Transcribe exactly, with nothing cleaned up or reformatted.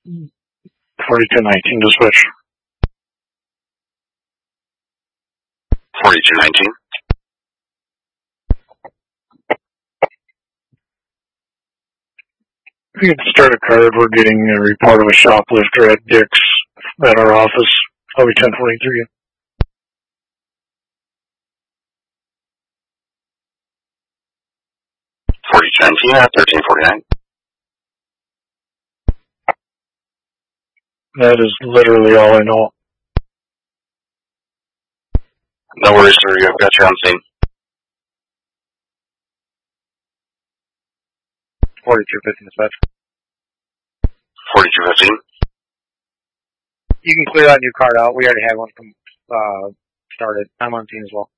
forty-two nineteen to switch. forty-two nineteen. We can start a card. We're getting a report of a shoplifter at Dick's at our office. I'll be ten forty-three. forty-two nineteen at thirteen forty-nine. That is literally all I know. No worries, sir. I've got you on scene. forty-two fifteen dispatch. forty-two fifteen. You can clear that new card out. We already had one from uh, started. I'm on scene as well.